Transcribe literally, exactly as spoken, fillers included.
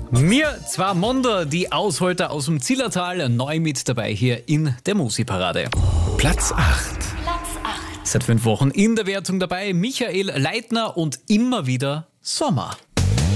Mir zwar Monder, die Ausholter aus dem Zillertal, neu mit dabei hier in der Musikparade. Platz acht. Platz acht. Seit fünf Wochen in der Wertung dabei Michael Leitner und immer wieder Sommer.